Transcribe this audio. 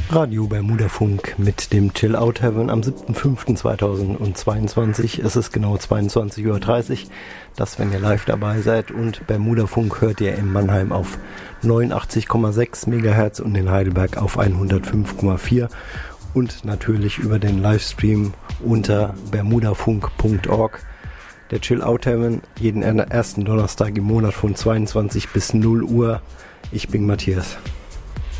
Radio Bermudafunk mit dem Chill Out Heaven am 7.5.2022. Es ist genau 22:30 Uhr. Das, wenn ihr live dabei seid. Und Bermudafunk hört ihr in Mannheim auf 89,6 MHz und in Heidelberg auf 105,4 und natürlich über den Livestream unter bermudafunk.org. Der Chill Out Heaven jeden ersten Donnerstag im Monat von 22 bis 0 Uhr. Ich bin Matthias.